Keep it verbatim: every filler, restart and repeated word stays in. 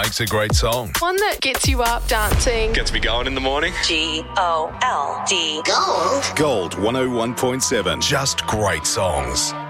makes a great song. One that gets you up dancing. Gets me going in the morning. G O L D. Gold. Gold one oh one point seven. Just great songs.